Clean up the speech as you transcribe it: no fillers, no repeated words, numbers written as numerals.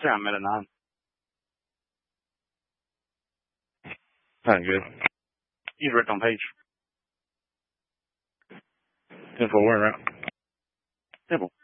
say I'm at a 9. Not good. He's wrecked on page. 10-4, we're in route. Simple.